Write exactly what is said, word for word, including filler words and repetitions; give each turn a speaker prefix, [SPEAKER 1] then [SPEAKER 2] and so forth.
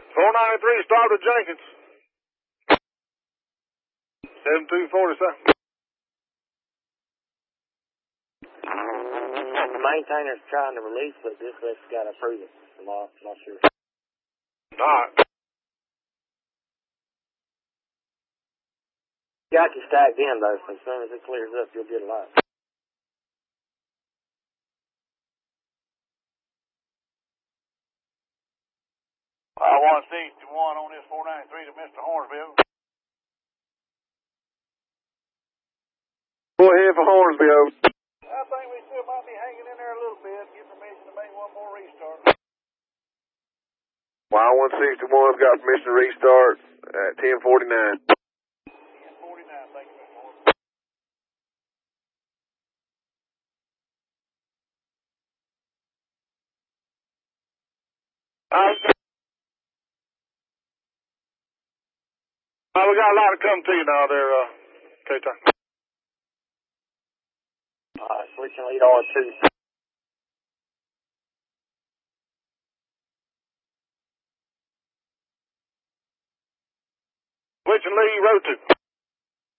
[SPEAKER 1] four ninety-three, start with Jenkins. seven two forty-seven.
[SPEAKER 2] The maintainer's trying to release, but this list's got to approve it. I'm not, not sure.
[SPEAKER 1] All right.
[SPEAKER 2] Got you stacked in, though, so as soon as it clears up, you'll get a lot.
[SPEAKER 1] I one sixty-one on this four ninety-three to Mister Hornsville. Go ahead for Hornsville. I think we still might be hanging in there a little bit. Get permission to make one more restart. Y one sixty-one's got permission to restart at ten forty-nine. ten forty-nine, thank you, Mister Hornsville. Uh, uh, we got a lot of come to you now there, uh, K-Town.
[SPEAKER 2] All right, switching lead R two.
[SPEAKER 1] Switching lead road two.